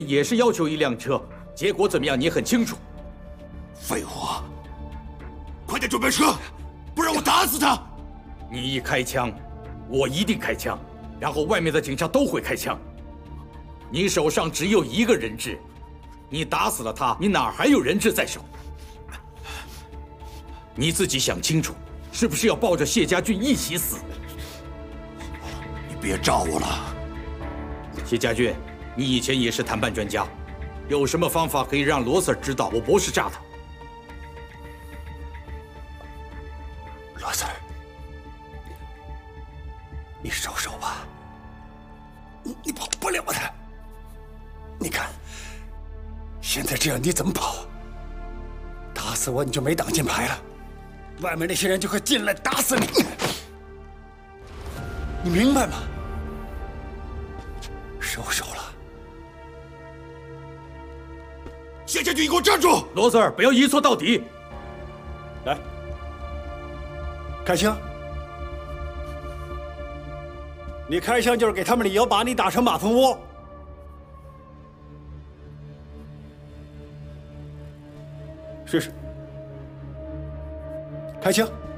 也是要求一辆车，结果怎么样你很清楚。 废话，快点准备车，不然我打死他！ 你一开枪，我一定开枪，然后外面的警察都会开枪。你手上只有一个人质，你打死了他，你哪儿还有人质在手？你自己想清楚，是不是要抱着谢家俊一起死？ 你别找我了， 谢家俊。 你以前也是谈判专家，有什么方法可以让罗 Sir 知道我不是炸他？ 罗 Sir， 你收手吧，你跑不了的。你看，现在这样你怎么跑？打死我你就没挡箭牌了，外面那些人就会进来打死你，你明白吗？收手了。 谢家军，你给我站住！ 罗 Sir， 不要一错到底。 来，开枪！你开枪就是给他们理由，把你打成马蜂窝。试试，开枪！